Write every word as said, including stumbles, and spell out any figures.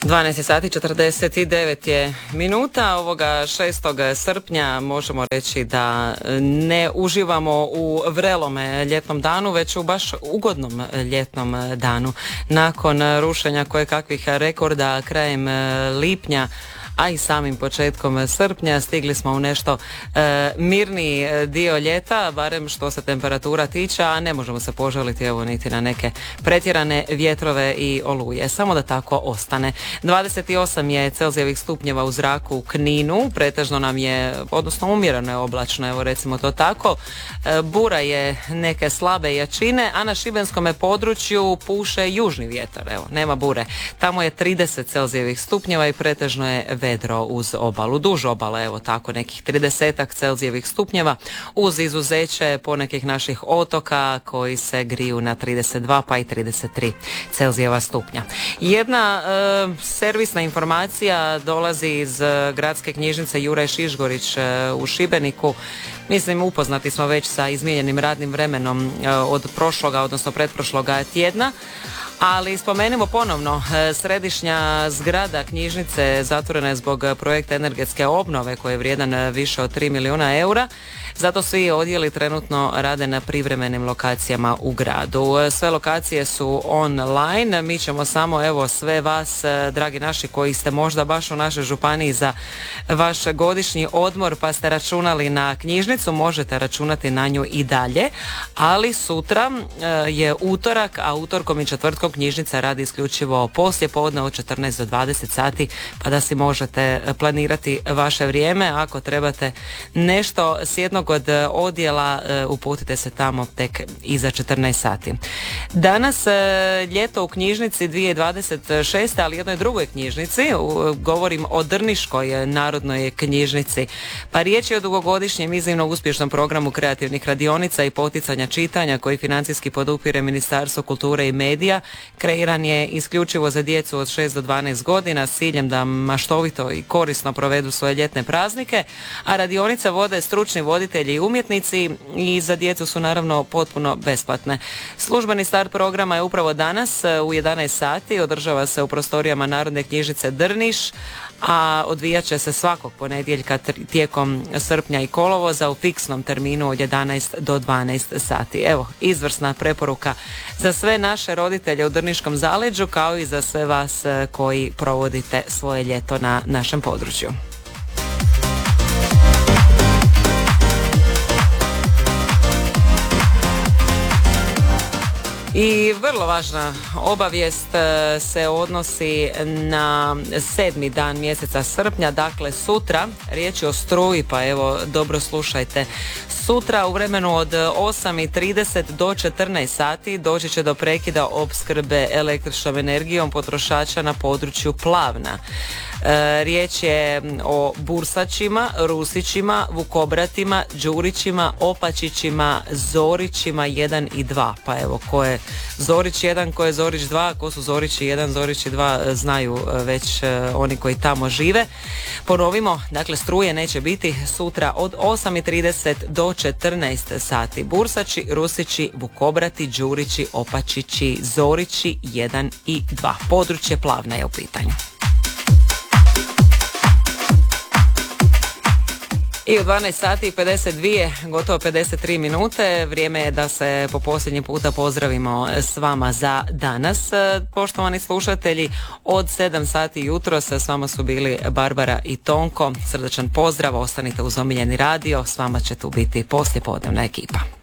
dvanaest sati četrdeset devet je minuta ovoga šestog srpnja. Možemo reći da ne uživamo u vrelom ljetnom danu, već u baš ugodnom ljetnom danu. Nakon rušenja kojekakvih rekorda krajem lipnja, a i samim početkom srpnja stigli smo u nešto e, mirniji dio ljeta, barem što se temperatura tiče, a ne možemo se požaliti evo niti na neke pretjerane vjetrove i oluje. Samo da tako ostane. dvadeset osam je Celzijevih stupnjeva u zraku u Kninu, pretežno nam je, odnosno umjereno je oblačno, evo recimo to tako. E, bura je neke slabe jačine, a na šibenskom području puše južni vjetar, evo, nema bure. Tamo je trideset Celzijevih stupnjeva i pretežno je vedro uz obalu, duž obala, evo tako nekih tridesetak Celzijevih stupnjeva, uz izuzeće ponekih naših otoka koji se griju na trideset dva pa i trideset tri Celzijeva stupnja. Jedna e, servisna informacija dolazi iz e, gradske knjižnice Juraj Šišgorić e, u Šibeniku. Mislim, upoznati smo već sa izmijenjenim radnim vremenom e, od prošloga, odnosno pretprošloga tjedna. Ali spomenimo ponovno, središnja zgrada knjižnice zatvorena je zbog projekta energetske obnove koji je vrijedan više od tri milijuna eura. Zato svi odjeli trenutno rade na privremenim lokacijama u gradu. Sve lokacije su online. Mi ćemo samo, evo, sve vas, dragi naši, koji ste možda baš u našoj županiji za vaš godišnji odmor pa ste računali na knjižnicu, možete računati na nju i dalje. Ali sutra je utorak, a utorkom i četvrtkom knjižnica radi isključivo poslije podne od četrnaest do dvadeset sati, pa da si možete planirati vaše vrijeme. Ako trebate nešto s jednog od odjela, uputite se tamo tek iza četrnaest sati. Danas ljeto u knjižnici dvije tisuće dvadeset šeste, ali jednoj drugoj knjižnici, govorim o Drniškoj narodnoj knjižnici. Pa riječ je o dugogodišnjem iznimno uspješnom programu kreativnih radionica i poticanja čitanja koji financijski podupire Ministarstvo kulture i medija. Kreiran je isključivo za djecu od šest do dvanaest godina s ciljem da maštovito i korisno provedu svoje ljetne praznike, a radionice vode stručni voditelji i umjetnici i za djecu su naravno potpuno besplatne. Službeni start programa je upravo danas u jedanaest sati, održava se u prostorijama Narodne knjižnice Drniš, a odvijat će se svakog ponedjeljka tijekom srpnja i kolovoza u fiksnom terminu od jedanaest do dvanaest sati. Evo, izvrsna preporuka za sve naše roditelje u Drniškom zaleđu, kao i za sve vas koji provodite svoje ljeto na našem području. I vrlo važna obavijest se odnosi na sedmi dan mjeseca srpnja, dakle sutra, riječ je o struji, pa evo dobro slušajte. Sutra u vremenu od osam i trideset do četrnaest sati doći će do prekida opskrbe električnom energijom potrošača na području Plavna. E, riječ je o Bursačima, Rusićima, Vukobratima, Đurićima, Opačićima, Zorićima jedan i dva. Pa evo, ko je Zorić jedan, ko je Zorić dva, ko su Zorići jedan, Zorići dva znaju već e, oni koji tamo žive. Ponovimo, dakle struje neće biti sutra od osam i trideset do četrnaest sati. Bursači, Rusići, Vukobrati, Đurići, Opačići, Zorići jedan i dva. Područje Plavna je u pitanju. I u dvanaest sati i pedeset dvije, gotovo pedeset tri minute, vrijeme je da se po posljednji puta pozdravimo s vama za danas. Poštovani slušatelji, od sedam sati jutro s vama su bili Barbara i Tonko. Srdačan pozdrav, ostanite uz omiljeni radio, s vama će tu biti poslijepodnevna ekipa.